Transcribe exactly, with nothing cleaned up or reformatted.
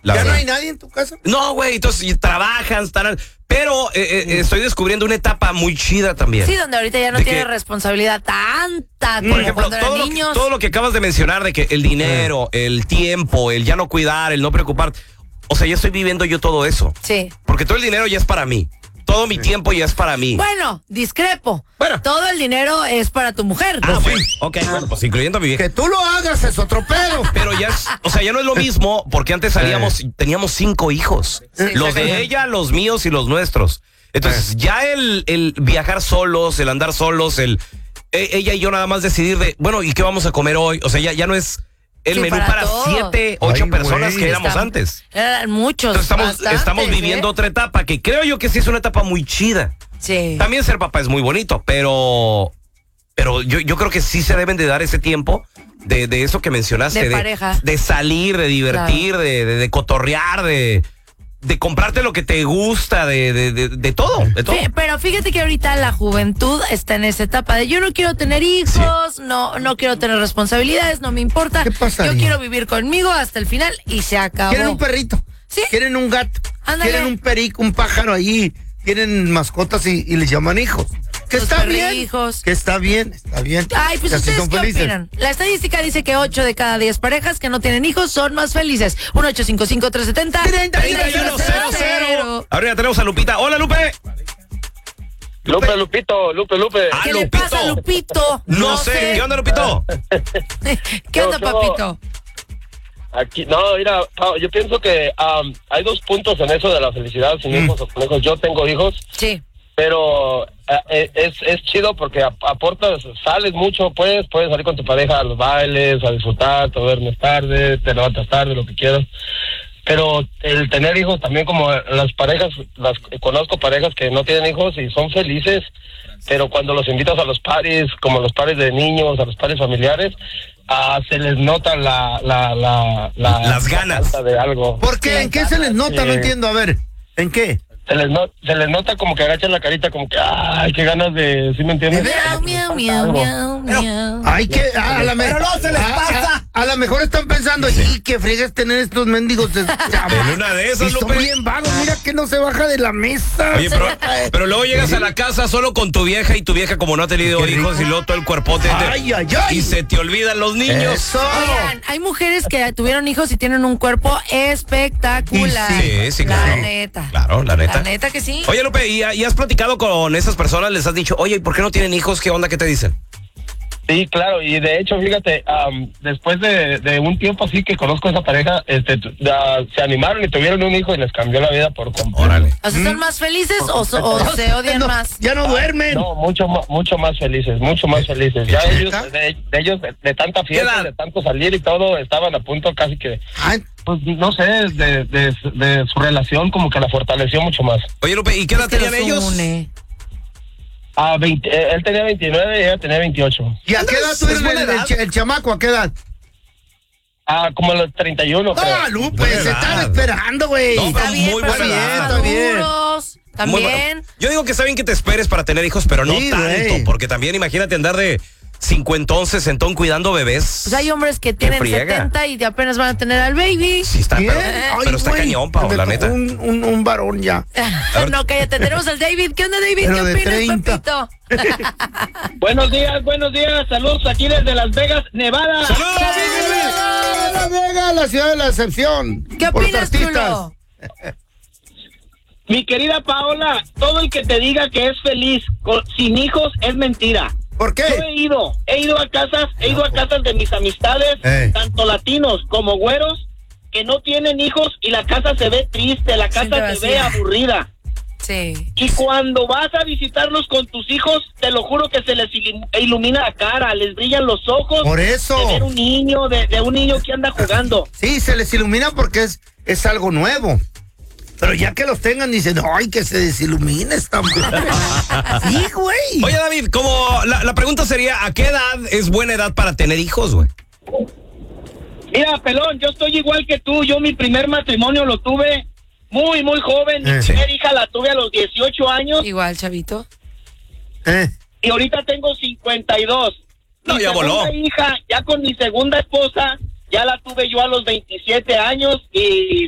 ¿Ya verdad. no hay nadie en tu casa? No, güey, entonces trabajan, están... Pero eh, eh, estoy descubriendo una etapa muy chida también. Sí, donde ahorita ya no De tiene que- responsabilidad tanta como Por ejemplo, cuando todo eran lo, que, niños. todo lo que acabas de mencionar de que el dinero, el tiempo, el ya no cuidar, el no preocupar. O sea, ya estoy viviendo yo todo eso. Sí. Porque todo el dinero ya es para mí. Todo mi tiempo ya es para mí. Bueno, discrepo. Bueno. Todo el dinero es para tu mujer. Ah, bueno. Ok, bueno, pues incluyendo a mi vieja. Que tú lo hagas es otro pedo. Pero ya es, o sea, ya no es lo mismo porque antes salíamos, teníamos cinco hijos. Sí, los sí. de ella, los míos y los nuestros. Entonces, ya el, el viajar solos, el andar solos, el e- ella y yo nada más decidir de, bueno, ¿y qué vamos a comer hoy? O sea, ya, ya no es el Sí, menú para para, todos. siete, ocho Ay, personas güey. que éramos Están- antes. Eran muchos. Entonces, estamos, bastantes, estamos viviendo ¿eh? otra etapa que creo yo que sí es una etapa muy chida. Sí. También ser papá es muy bonito, pero pero yo, yo creo que sí se deben de dar ese tiempo de, de eso que mencionaste. De pareja. de salir, de divertir, de, de, de cotorrear, de, de comprarte lo que te gusta, de, de, de, de todo, de todo. Sí, pero fíjate que ahorita la juventud está en esa etapa de yo no quiero tener hijos, no no quiero tener responsabilidades, no me importa. ¿Qué pasaría? Yo quiero vivir conmigo hasta el final y se acabó. Quieren un perrito. Sí. Quieren un gato. Ándale. Quieren un perico, un pájaro ahí. Tienen mascotas y, y les llaman hijos. Que Los está bien. perrijos. Que está bien, está bien. Ay, pues Que así ustedes son qué felices. opinan. La estadística dice que ocho de cada diez parejas que no tienen hijos son más felices. uno ocho cinco cinco tres siete cero treinta y uno treinta y uno cero cero. Ahora ya tenemos a Lupita. Hola, Lupe. Lupe, Lupito, Lupe, Lupe. Ah, ¿Qué le Lupito. pasa, Lupito? No, sé. ¿Qué onda, Lupito? ¿Qué onda, No, no. papito? Aquí, no, mira, Pao, yo pienso que um, hay dos puntos en eso de la felicidad sin hijos o con hijos. Yo tengo hijos, Sí. pero eh, es, es chido porque ap- aportas, sales mucho, pues, puedes salir con tu pareja a los bailes, a disfrutar, te duermes tarde, te levantas tarde, lo que quieras. Pero el tener hijos también, como las parejas, las conozco parejas que no tienen hijos y son felices, pero cuando los invitas a los paris, como los paris de niños, a los paris familiares, ah, se les nota la, la, la, la Las ganas. falta de algo. ¿Por qué? ¿En qué se les nota? No Sí. entiendo. A ver, ¿en qué? Se les, no, se les nota como que agachan la carita, como que, ay, qué ganas de, ¿sí me entiendes? Miau, miau, miau, miau, miau. Ay, que a, la me- Pero no se les a- pasa. A, a lo mejor están pensando, y qué fregas tener estos mendigos. de- En una de esas, Y son Lupe. bien vagos, mira que no se baja de la mesa. Oye, pero, pero luego llegas a la casa solo con tu vieja y tu vieja como no ha tenido Qué rico. hijos y luego todo el cuerpote de- Ay, ay, ay. y se te olvidan los niños. Eso. Oigan, hay mujeres que tuvieron hijos y tienen un cuerpo espectacular. Y sí, sí, La claro. neta. Claro, la neta. La neta que sí. Oye, Lupe, ¿y, y has platicado con esas personas? ¿Les has dicho, oye, ¿y por qué no tienen hijos? ¿Qué onda? ¿Qué te dicen? Sí, claro, y de hecho, fíjate, am, después de, de un tiempo así que conozco a esa pareja, este, tu- da- se animaron y tuvieron un hijo y les cambió la vida por completo. Órale. O sea, ¿son más felices o, so- o se odian No, más? Ya no duermen. No, mucho ma- mucho más felices, mucho más felices. Ya ¿Neta? ellos, de, de ellos, de, de tanta ¿Qué edad? fiesta, de tanto salir y todo, estaban a punto casi que, Ay, pues, no sé, de, de, de su relación como que la fortaleció mucho más. Oye, Lupe, ¿y qué edad Es que tenían los ellos? une. A veinte, eh, él tenía veintinueve y ella tenía veintiocho. ¿y a qué edad Es tuvieron buena el, el edad. ch- el chamaco? ¿A qué edad? Ah, como a los treinta y uno, creo. Ah, Lupe, Buena se están edad. esperando, güey. No, Está pero bien, muy pero buena son edad. Está bien. maduros. Muy También. bueno. Yo digo que está bien que te esperes para tener hijos, pero no Sí, tanto, güey. porque también imagínate andar de cincuentón, sesentón cuidando bebés. Pues hay hombres que tienen friega. setenta y apenas van a tener al baby. Sí está, Bien. pero, Ay, pero está güey, cañón, Pao, me la tocó neta. Un, un, un varón ya. No, cállate, tenemos al David. ¿Qué onda, David? Pero ¿Qué de opinas, treinta. Pepito? Buenos días, buenos días, saludos aquí desde Las Vegas, Nevada. ¡Ah, La Vega, la ciudad de la excepción. ¿Qué Por los opinas, artistas. chulo? Mi querida Paola, todo el que te diga que es feliz con- sin hijos es mentira. ¿Por Yo qué? he ido, he ido a casas, he ido a casas de mis amistades, Eh. tanto latinos como güeros, que no tienen hijos y la casa se ve triste, la casa Siente se ve vacía. aburrida. Sí. Y cuando vas a visitarlos con tus hijos, te lo juro que se les ilu- ilumina la cara, les brillan los ojos. Por eso. De ver un niño, de, de un niño que anda jugando. Sí, se les ilumina porque es, es algo nuevo. Pero ya que los tengan, dicen, ay, que se desilumine esta madre. Sí, güey. Oye, David, como la, la pregunta sería, ¿a qué edad es buena edad para tener hijos, güey? Mira, pelón, yo estoy igual que tú. Yo mi primer matrimonio lo tuve muy, muy joven. Mi Eh, primera sí. hija la tuve a los dieciocho años Igual, chavito. Eh, y ahorita tengo cincuenta y dos. No, Mi ya voló. segunda hija, ya con mi segunda esposa, ya la tuve yo a los veintisiete años y